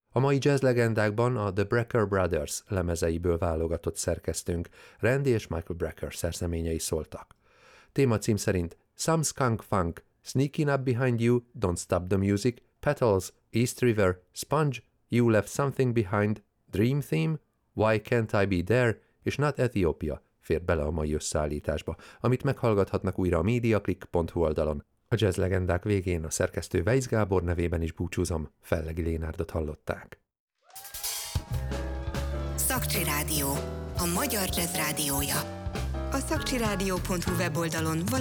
A mai jazz legendákban a The Brecker Brothers lemezeiből válogatott szerkesztőnk Randy és Michael Brecker szerzeményei szóltak. Témacím szerint Some Skunk Funk, Sneaking Up Behind You, Don't Stop the Music, Petals, East River, Sponge, You Left Something Behind, Dream Theme, Why Can't I Be There és Not Ethiopia fér bele a mai összeállításba, amit meghallgathatnak újra a MediaClick.hu oldalon. A jazz legendák végén a szerkesztő Weisz Gábor nevében is búcsúzom, Fellegi Lénárdot hallották. Szakcsi Rádió, a magyar jazz rádiója. A szakcsiradio.hu weboldalon